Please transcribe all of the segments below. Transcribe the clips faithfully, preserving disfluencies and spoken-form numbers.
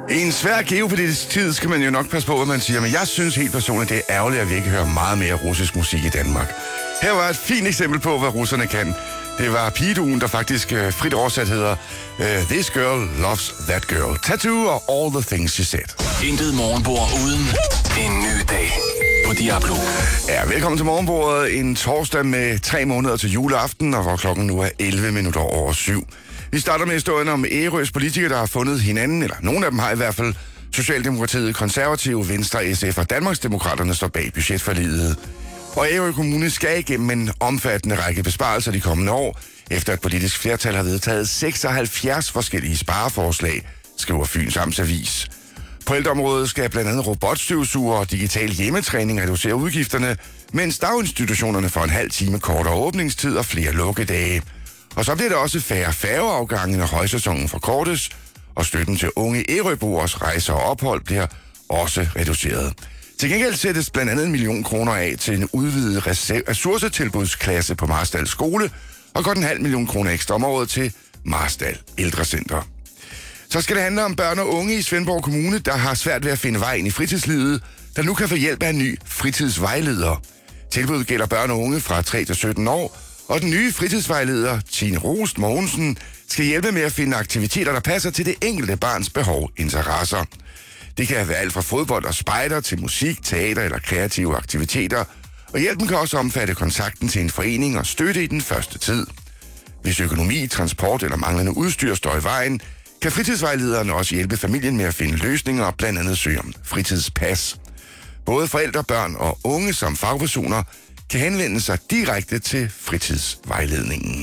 I en svær geopolitisk tid skal man jo nok passe på, hvad man siger, men jeg synes helt personligt, det er ærgerligt, at vi ikke hører meget mere russisk musik i Danmark. Her var et fint eksempel på, hvad russerne kan. Det var pigeduen, der faktisk uh, frit oversat hedder uh, This Girl Loves That Girl. Tattoo og All the Things She Said. Intet morgenbord uden en ny dag på Diablo. Ja, velkommen til morgenbordet. En torsdag med tre måneder til juleaften, og hvor klokken nu er elleve minutter over syv. Vi starter med historien om Ærøs politikere, der har fundet hinanden, eller nogle af dem har i hvert fald. Socialdemokratiet, Konservative, Venstre, S F og Danmarksdemokraterne står bag budgetforliget. Og Ærø Kommune skal igennem en omfattende række besparelser de kommende år, efter et politisk flertal har vedtaget seksoghalvfjerds forskellige spareforslag, skriver Fyns Amtsavis. På ældreområdet skal blandt andet robotstøvsuger og digital hjemmetræning reducere udgifterne, mens daginstitutionerne får en halv time kortere åbningstid og flere lukkedage. Og så bliver der også færre færgeafgange, når højsæsonen forkortes, og støtten til unge ærøboers rejser og ophold bliver også reduceret. Til gengæld sættes blandt andet en million kroner af til en udvidet ressourcetilbudsklasse på Marstal Skole, og godt en halv million kroner ekstra om året til Marstal Ældrecenter. Så skal det handle om børn og unge i Svendborg Kommune, der har svært ved at finde vej ind i fritidslivet, der nu kan få hjælp af en ny fritidsvejleder. Tilbuddet gælder børn og unge fra tre til sytten år, og den nye fritidsvejleder, Tine Rost Mogensen, skal hjælpe med at finde aktiviteter, der passer til det enkelte barns behov og interesser. Det kan være alt fra fodbold og spejder til musik, teater eller kreative aktiviteter, og hjælpen kan også omfatte kontakten til en forening og støtte i den første tid. Hvis økonomi, transport eller manglende udstyr står i vejen, kan fritidsvejlederne også hjælpe familien med at finde løsninger og blandt andet søge om fritidspas. Både forældre, børn og unge som fagpersoner kan henvende sig direkte til fritidsvejledningen.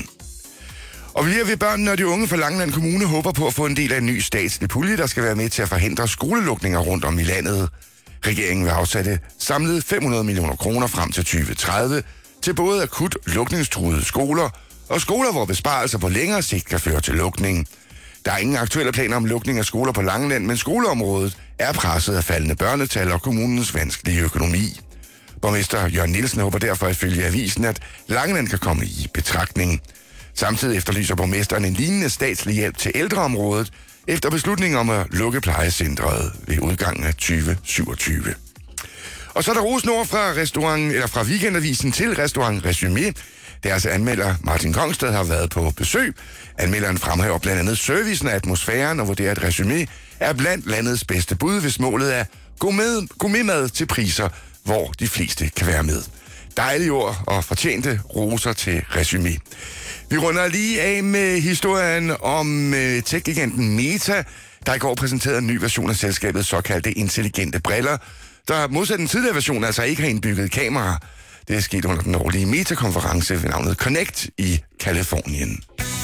Og vi er ved børnene og de unge fra Langeland Kommune håber på at få en del af en ny statslig pulje, der skal være med til at forhindre skolelukninger rundt om i landet. Regeringen vil afsætte samlet fem hundrede millioner kroner frem til tyve tredive til både akut lukningstruede skoler og skoler, hvor besparelser på længere sigt kan føre til lukning. Der er ingen aktuelle planer om lukning af skoler på Langeland, men skoleområdet er presset af faldende børnetal og kommunens vanskelige økonomi. Borgmester Jørgen Nielsen håber derfor ifølge avisen, at Langeland kan komme i betragtning. Samtidig efterlyser borgmesteren en lignende statslig hjælp til ældreområdet efter beslutningen om at lukke plejecentret ved udgangen af tyve syvogtyve. Og så er der rosenord fra restaurant, eller fra Weekendavisen til Restaurant Resumé. Deres anmelder Martin Kongstad har været på besøg. Anmelderen fremhæver blandt andet servicen af atmosfæren og vurderer, at Resumé er blandt landets bedste bud, hvis målet er gourmetmad til priser, hvor de fleste kan være med. Dejlige ord og fortjente roser til Resumé. Vi runder lige af med historien om øh, tech-giganten Meta, der i går præsenterede en ny version af selskabets såkaldte intelligente briller, der modsat den tidligere version altså ikke har indbygget kamera. Det er sket under den årlige Meta-konference ved navnet Connect i Kalifornien.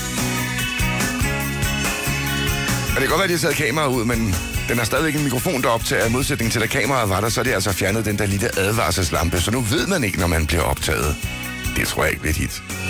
Og det kan godt være, at de har taget kameraet ud, men den har stadigvæk en mikrofon, der optager. I modsætning til, da kameraet var der, så er det altså fjernet den der lille advarselslampe, så nu ved man ikke, når man bliver optaget. Det tror jeg ikke bliver hit.